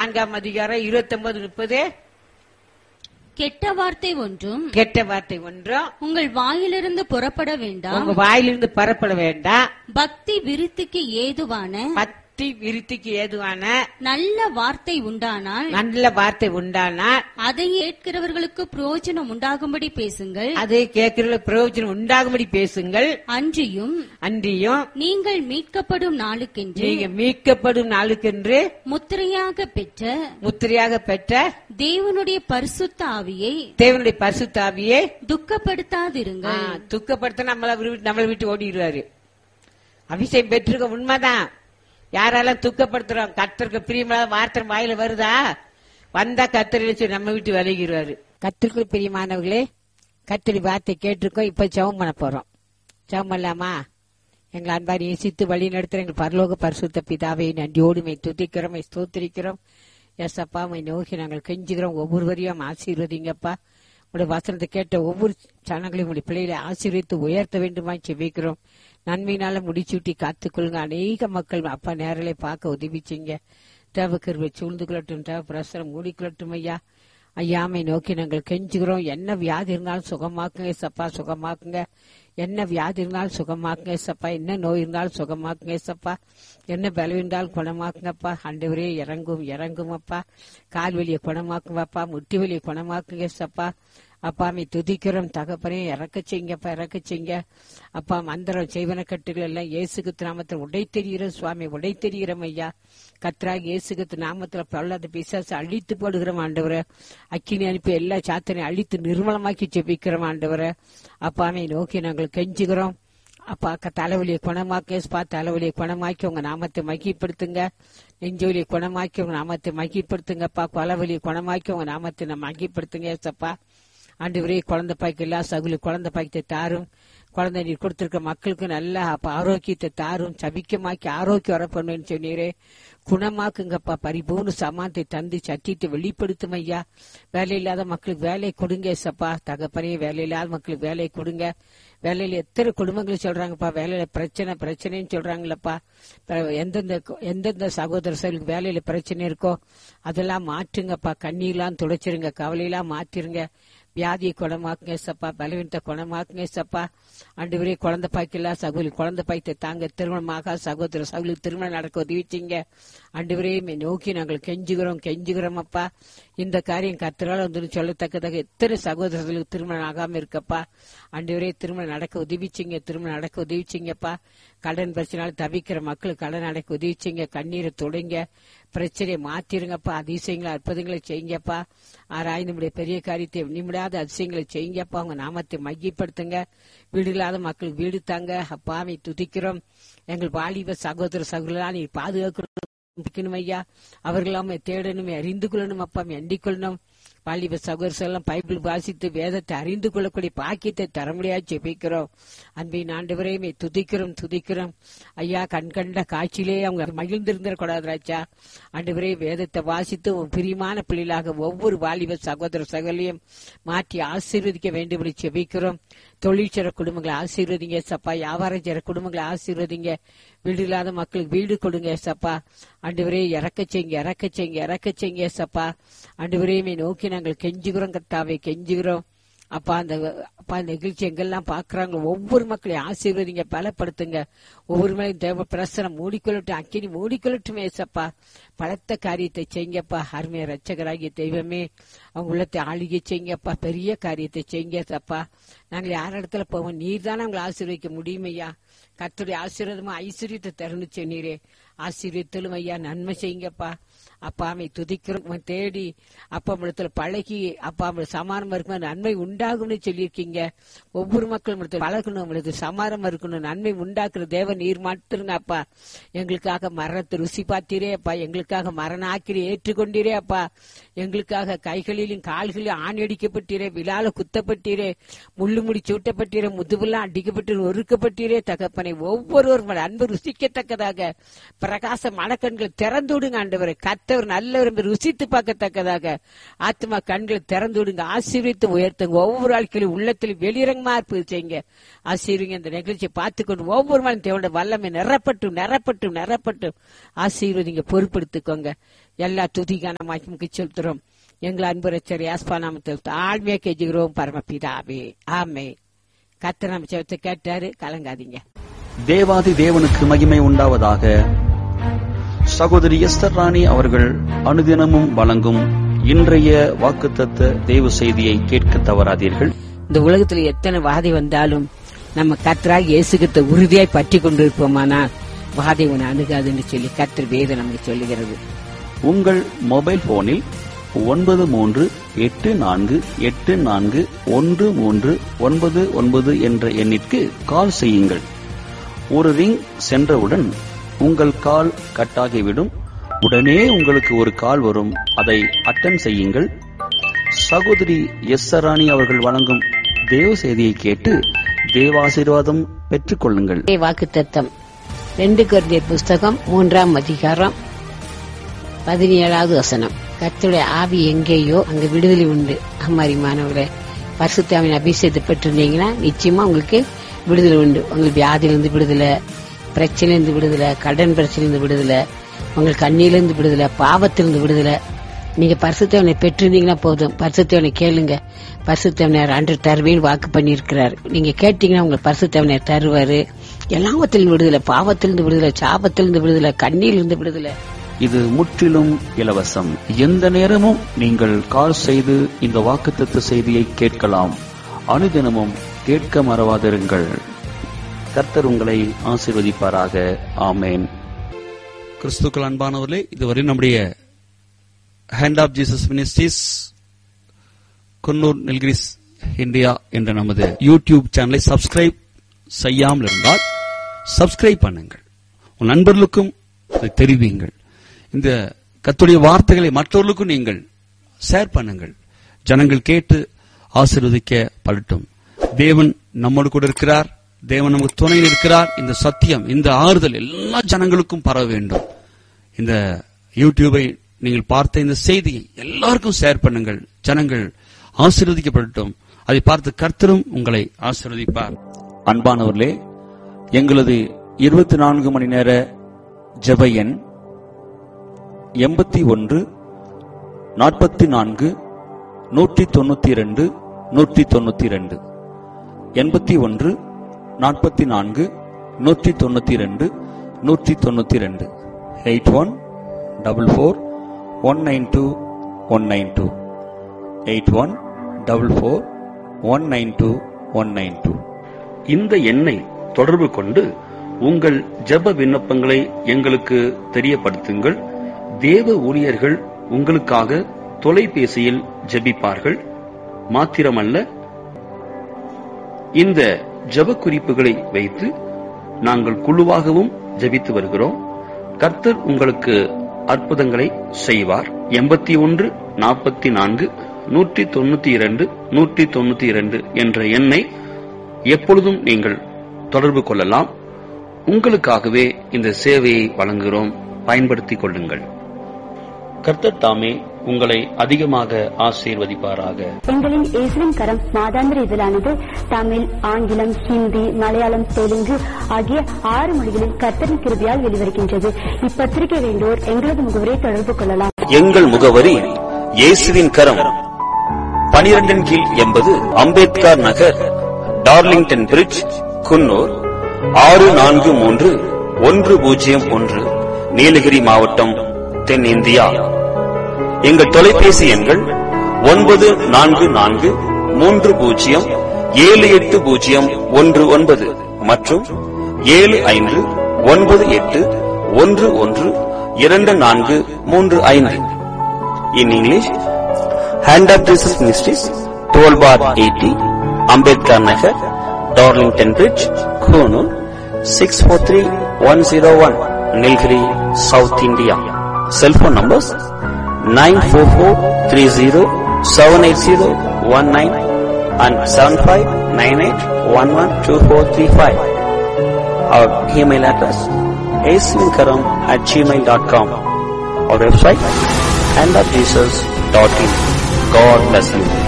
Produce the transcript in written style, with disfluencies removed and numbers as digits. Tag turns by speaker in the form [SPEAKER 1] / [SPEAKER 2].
[SPEAKER 1] 4ஆம் அதிகாரம் 29-30.
[SPEAKER 2] கெட்ட வார்த்தை ஒன்றும்
[SPEAKER 1] உங்கள்
[SPEAKER 2] வாயிலிருந்து புறப்பட வேண்டாம்.
[SPEAKER 1] உங்க வாயிலிருந்து புறப்பட வேண்டாம்.
[SPEAKER 2] பக்தி விருத்திக்கு ஏதுவான நல்ல வார்த்தை உண்டானால் அதை கேட்கிறவர்களுக்கு பிரயோஜனம் உண்டாகும்படி பேசுங்கள். அன்றியும் நீங்கள் மீட்கப்படும் நாளுக்கென்று முத்திரையாக பெற்ற தேவனுடைய பரிசுத்த ஆவியை துக்கப்படுத்தாதிருங்கள்.
[SPEAKER 1] துக்கப்படுத்த நம்மளை விட்டு ஓடிடுவாரு. அபிஷேகம் பெற்றிருக்க உண்மைதான். யாரெல்லாம் துக்கப்படுத்துறோம், கர்த்தருக்கு பிரியமான வார்த்தை வாயில வருதா, வந்தா கர்த்தர் நம்ம விட்டு விலகிடுவாரு. கர்த்தருக்கு பிரியமானவர்களே, கர்த்தருடைய வார்த்தை கேட்டிருக்கோம். இப்ப ஜெபம் பண்ண போறோம். ஜெபம் பண்ணலாமா? எங்கள் அன்பாரி நேசித்து வழி நடத்துற எங்கள் பரலோக பரிசுத்த பிதாவை நன்றியோடு துதிக்கிறோம், ஸ்தோத்திரிக்கிறோம். எஸ்அப்பா, நோக்கி நாங்கள் கெஞ்சுகிறோம். ஒவ்வொருவரையும் ஆசீர்வதிங்கப்பா. உடைய வசனத்தை கேட்ட ஒவ்வொரு சனங்களையும் உடைய பிள்ளைகளை ஆசீர்வித்து உயர்த்த வேண்டுமா செபிக்கிறோம். நன்மையினால முடிச்சுட்டி காத்துக்கொள்ளுங்க. அநேக மக்கள் அப்பா நேரலை பார்க்க உதவிச்சிங்க. தேவக்கருவை சூழ்ந்து கொள்ளட்டும், தேவ பிரசரம் மூடிக்கொள்ளட்டும். ஐயாமை நோக்கி நாங்கள் கெஞ்சுகிறோம். என்ன வியாதி இருந்தாலும் சுகமாக்குங்க சப்பா, சுகமாக்குங்க. என்ன வியாதி இருந்தாலும் சுகமாக்குங்க சப்பா. என்ன நோய் இருந்தாலும் சுகமாக்குங்க சப்பா. என்ன பலம் இருந்தாலும் குணமாக்குங்கப்பா. ஆண்டவரே இறங்கும் அப்பா. கால் வலியை குணமாக்குங்கப்பா. முட்டி வலியை குணமாக்குங்க சப்பா. அப்பாமை துதிக்கிறோம். தகப்பனே இறக்க செய்யுங்க அப்பா. மந்திரம் செய்வன கட்டுகள் எல்லாம் இயேசுகிறிஸ்து நாமத்தில் உடை தெரிகிறோம் சுவாமி, உடை தெரிகிறோம் ஐயா. கர்த்தராகிய இயேசுகிறிஸ்து நாமத்தில் பொல்லாத பிசாசு அழித்து போடுகிறோம் ஆண்டவரே. அக்கினி அனுப்பி எல்லா சாத்தனை அழித்து நிர்மலமாக்கி ஜெபிக்கிறோம் ஆண்டவரே. அப்பாமை நோக்கி நாங்கள் கெஞ்சுகிறோம். அப்பா, தலைவலியை குணமாக்கேஸ்பா. தலைவலியை குணமாக்கி உங்க நாமத்தை மகிப்படுத்துங்க. நெஞ்சொலியை குணமாக்கி உங்க நாமத்தை மகிப்படுத்துங்கப்பா. கொலவலியை குணமாக்கி உங்க நாமத்தை மகிப்படுத்துங்க ஏசப்பா. ஆண்டவரே, குழந்தை பாய்க்கு எல்லா சகுலி குழந்தை பாய்க்கத்தை தாரும். குழந்தை நீர் கொடுத்திருக்க மக்களுக்கு நல்ல ஆரோக்கியத்தை தாரும். சபிக்கமாக்கி ஆரோக்கியம் வர பண்ணுன்னு சொன்னீரே. குணமாக்குங்கப்பா. பரிபூர்ண சமானத்தை தந்து சத்தியத்தை வெளிப்படுத்தும் ஐயா. வேலை இல்லாத மக்களுக்கு வேலை கொடுங்க சப்பா. தகப்பனே, வேலை இல்லாத மக்களுக்கு வேலை கொடுங்க. வேலையில எத்தனை குடும்பங்கள் சொல்றாங்கப்பா, வேலையில பிரச்சனைன்னு சொல்றாங்களப்பா. எந்தெந்த சகோதரர்களுக்கு வேலையில பிரச்சனை இருக்கோ அதெல்லாம் மாற்றுங்கப்பா. கண்ணீர்லாம் துடைச்சிருங்க, கவலையெல்லாம் மாற்றிருங்க. வியாதியை குணமாக்குங்க சப்பா. பலவீனத்தை குணமாக்குங்க சப்பா. ஆண்டவரே, குழந்தை பாய்க்கெல்லாம் சகோதரி குழந்தை பாய்த்தை தாங்க. திருமணமாக சகோதர சகோதரி திருமணம் நடக்க உதவிச்சிங்க ஆண்டவரே. நோக்கி நாங்கள் கெஞ்சுகிறோம் அப்பா. இந்த காரியம் கர்த்தரால் வந்து சொல்லத்தக்கதாக எத்தனை சகோதரர்களுக்கு திருமணம் ஆகாம இருக்கப்பா. ஆண்டவரே, திருமணம் நடக்க உதவிச்சிங்கப்பா. கடன் பிரச்சனால தவிக்கிற மக்களுக்கு கடன் நடக்க உதவிச்சிங்க. கண்ணீரை தொடங்க, பிரச்சனையை மாத்திருங்கப்பா. அதிசயங்களை அற்புதங்களை செய்யுங்கப்பா. ஆராய்ந்து பெரிய காரியத்தை நிமிடாத அதிசயங்களை செய்யுங்கப்பா. உங்க நாமத்தை மையப்படுத்துங்க. வீடு இல்லாத மக்களுக்கு வீடு தாங்க. அப்பாவை துதிக்கிறோம். எங்கள் வாலிப சகோதர சகோதரா நீ பாதுகாக்கணும் ஐயா. அவர்களாம தேடணுமே, அறிந்து கொள்ளணும் அப்பா, எண்டிக் கொள்ளணும். வாலிப சகோதரர்கள் பைபிள் வாசித்து வேதத்தை அறிந்து கொள்ளக்கூடிய பாக்கியத்தை தர முடியாது ஜெபிக்கிறோம். அன்பின் ஆண்டவரே, துதிக்கிறோம் ஐயா. கண்கண்ட காட்சியிலே அவங்க மகிழ்ந்திருந்திடக்கூடாது ராஜா. ஆண்டவரே, வேதத்தை வாசித்து பிரியமான பிள்ளைகளாக ஒவ்வொரு வாலிப சகோதர சகோதரியும் மாற்றி ஆசீர்வதிக்க வேண்டும் என்று ஜெபிக்கிறோம். தொழிற்சர குடும்பங்களை ஆசீர்வதிங்க சப்பா. வியாபாரம் செய்ற குடும்பங்களை ஆசீர்வதிங்க. வீடு இல்லாத மக்களுக்கு வீடு கொடுங்க சப்பா. ஆண்டவரே, இறக்க செய்யுங்க சப்பா. ஆண்டவரே, நோக்கி நாங்கள் கெஞ்சுகிறோம் கர்த்தாவே, கெஞ்சுகிறோம் அப்பா. அந்த நிகழ்ச்சி எங்கெல்லாம் பாக்குறாங்க ஒவ்வொரு மக்களையும் ஆசீர்வதிங்க, பலப்படுத்துங்க. ஒவ்வொரு மலையும் தேவ பிரசனம் மூடிக்கொள்ளட்டும், அக்கினி மூடிக்கொள்ளட்டும் ஏசப்பா. பலத்த காரியத்தை செய்யுங்கப்பா. அருமைய ரட்சகராகிய தெய்வமே, அவங்க உள்ளத்தை ஆளுகை செய்யுங்கப்பா. பெரிய காரியத்தை செய்யுங்க சப்பா. நாங்கள் யார் இடத்துல போவோம், நீர் தானே அவங்களை ஆசீர்வதிக்க முடியுமையா. கர்த்தருடைய ஆசீர்வாதமா ஐஸ்வர்யத்தை தருணுச்சு நீரே. ஆசீர்வதித்தலும் ஐயா, நன்மை செய்யுங்கப்பா. அப்பாமை துதிக்கிறோம். தேடி அப்பா இடத்துல பழகி அப்பா சமாதானம் இருக்கணும், நன்மை உண்டாகும்னு சொல்லியிருக்கீங்க. ஒவ்வொரு மக்களும் பழகணும், சமாதானம் இருக்கணும், நன்மை உண்டாக்குற தேவன் நீர் மாட்டுருங்க அப்பா. எங்களுக்காக மரணத்தை ருசி பார்த்தீரே அப்பா. எங்களுக்காக மரண ஆக்கிரி ஏற்றுக்கொண்டீரே அப்பா. எங்களுக்காக கைகளிலும் கால்களிலும் ஆணி அடிக்கப்பட்டீரே, விழால குத்தப்பட்டீரே, முள்ளு முடி சூட்டப்பட்டீரே, முதுவெல்லாம் அடிக்கப்பட்டு ஒருக்கப்பட்டீரே தகப்பனை. ஒவ்வொருவரும் அன்பு ருசிக்கத்தக்கதாக பிரகாச மனக்கண்கள் திறந்து விடுங்க ஆண்டவரை. கர்த்தர் நல்லவர் என்று ருசித்து பார்க்கத்தக்கதாக ஆத்மா கண்களை திறந்து விடுங்க. ஆசீர்வித்து உயர்த்துங்க. ஒவ்வொரு ஆட்களும் உள்ளத்தில் வெளியிறங்கமா இருப்பது செய்யுங்க. ஆசீர்வங்க. இந்த நிகழ்ச்சியை பார்த்துக்கொண்டு ஒவ்வொரு நாளும் தேவனுடைய வல்லமை நிரப்பட்டும் நிரப்பட்டும் நிரப்பட்டும் ஆசீர்வதிங்க. பொறுப்படுத்திக்கோங்க. எல்லா துதிக்கான மகிமைக்கு செலுத்துறோம். எங்கள் அன்பு ரட்சகர் யாஸ்பா நாமத்தில் தாழ்மையா கெஞ்சுகிறோம் பரமபிதாவே, ஆமென். கர்த்தர் நம்ம ஜெபத்தை கேட்டாரு, கலங்காதீங்க.
[SPEAKER 3] தேவாதி தேவனுக்கு மகிமை உண்டாவதாக. சகோதரி எஸ்தர் ராணி அவர்கள் அனுதினமும் வழங்கும் இன்றைய வாக்குத்தத்த தேவ செய்தியை கேட்க தவறாதீர்கள்.
[SPEAKER 1] இந்த உலகத்துல எத்தனை வாதை வந்தாலும் நம்ம கர்த்தராகிய இயேசு கிறிஸ்துவை உறுதியாய் பற்றி கொண்டிருப்போமானால் வாதை உன்னை அணுகாதுன்னு சொல்லி கர்த்தர் வேதம் நமக்கு சொல்லுகிறது.
[SPEAKER 3] உங்கள் மொபைல் போனில் 9384841399 என்ற எண்ணிற்கு கால் செய்யுங்கள். ஒரு ரிங் சென்றவுடன் உங்கள் கால் கட்டாகிவிடும். உடனே உங்களுக்கு ஒரு கால் வரும். அதை அட்டெண்ட் செய்யுங்கள். சகோதரி எஸ்தர் ராணி அவர்கள் வழங்கும் தேவ செய்தியை கேட்டு தேவாசீர்வாதம் பெற்றுக் கொள்ளுங்கள்.
[SPEAKER 1] வாக்குத்தத்தம் 2 கொரிந்தியர் புஸ்தகம் 3ஆம் அதிகாரம் 17வது வசனம். கர்த்தருடைய ஆவி எங்கேயோ அங்க விடுதலை உண்டு. அம்மாரிமானவர்களே, பரிசுத்த ஆவியின் அபிஷேகத்தை பெற்றிருந்தீங்கன்னா நிச்சயமா உங்களுக்கு விடுதலை உண்டு. உங்களுக்கு வியாதியிலிருந்து விடுதலை, பிரச்சனையிலிருந்து விடுதலை, கடன் பிரச்சனையிலிருந்து விடுதலை, உங்களுக்கு கண்ணியிலிருந்து விடுதலை, பாவத்திலிருந்து விடுதலை. நீங்க பரிசுத்தவனை பெற்றிருந்தீங்கன்னா போதும். பரிசுத்தவனை கேளுங்க. பரிசுத்தவனர் அன்று தருவேன்னு வாக்கு பண்ணியிருக்கிறார். நீங்க கேட்டீங்கன்னா உங்களுக்கு பரிசுத்தவனர் தருவாரு. எல்லாவத்திலிருந்து விடுதலை, பாவத்திலிருந்து விடுதலை, சாபத்திலிருந்து விடுதலை, கண்ணியிலிருந்து விடுதலை.
[SPEAKER 3] இது முற்றிலும் இலவசம். எந்த நேரமும் நீங்கள் கால் செய்து இந்த வாக்குத்தத்த செய்தியை கேட்கலாம். அனுதினமும் கேட்க மறவாதிருங்கள். கர்த்தர் உங்களை ஆசீர்வதிப்பாராக. ஆமேன். கிறிஸ்துக்கள் அன்பானவர்களே, இதுவரை நம்முடைய hand of Jesus ministries Coonoor Nilgiris India என்ற நமது யூடியூப் சேனலை சப்ஸ்கிரைப் செய்யாமல் இருந்தால் சப்ஸ்கிரைப் பண்ணுங்கள். உன் நண்பர்களுக்கும் இதை தெரிவியுங்கள். இந்த கர்த்தருடைய வார்த்தைகளை மற்றவர்களுக்கும் நீங்கள் ஷேர் பண்ணுங்கள். ஜனங்கள் கேட்டு ஆசீர்வதிக்கப்படட்டும். தேவன் நம்மோடு கூட இருக்கிறார். தேவன் நமக்கு துணையில் இருக்கிறார். இந்த சத்தியம், இந்த ஆறுதல் எல்லா ஜனங்களுக்கும் பரவ வேண்டும். இந்த யூடியூபை நீங்கள் பார்த்த இந்த செய்தியை எல்லாருக்கும் ஷேர் பண்ணுங்கள். ஜனங்கள் ஆசீர்வதிக்கப்படட்டும். அதை பார்த்து கர்த்தரும் உங்களை ஆசீர்வதிப்பார். அன்பானவர்களே, எங்களது 24 மணி நேர ஜெப எண் 81 44 192 192 81 44 192 192 81 44 192 192 81 44 192 192. இந்த எண்ணை தொடர்பு கொண்டு உங்கள் ஜெப விண்ணப்பங்களை எங்களுக்கு தெரியப்படுத்துங்கள். தேவ ஊழியர்கள் உங்களுக்காக தொலைபேசியில் ஜெபிப்பார்கள். மாத்திரமல்ல, இந்த ஜெப குறிப்புகளை வைத்து நாங்கள் குழுவாகவும் ஜெபித்து வருகிறோம். கர்த்தர் உங்களுக்கு அற்புதங்களை செய்வார். 81 44 192 192 என்ற எண்ணை எப்பொழுதும் நீங்கள் தொடர்பு கொள்ளலாம். உங்களுக்காகவே இந்த சேவையை வழங்குகிறோம். பயன்படுத்திக் கொள்ளுங்கள். கர்த்தர் தாமே உங்களை அதிகமாக ஆசீர்வதிப்பாராக.
[SPEAKER 4] எங்களின் இஸ்ரேல் கரம் மாதாந்திர இதழானது தமிழ், ஆங்கிலம், ஹிந்தி, மலையாளம், தெலுங்கு ஆகிய 6 மொழிகளில் கர்த்தரின் கிருபையால் வெளிவருகின்றது. இப்பத்திரிகை வேண்டோர் எங்களது முகவரியை தொடர்பு கொள்ளலாம்.
[SPEAKER 3] எங்கள் முகவரி இயேசுவின் கரம், 12 கீழ் 80 அம்பேத்கர் நகர், டார்லிங்டன் பிரிட்ஜ், குன்னூர் 643101, நீலகிரி மாவட்டம், தென்னிந்தியா. எங்கள் தொலைபேசி எண்கள் 9430780119 மற்றும் 7598112435. In English, Hand of Jesus Ministries, 12 bar 80, Ambedkar Nagar, Darlington Bridge, Konoor, 643101, Nilgiri, South India. Cell phone numbers 944307801 and 7598112435. Our email address asminkaram@gmail.com. our website, handofjesus.in. God bless you.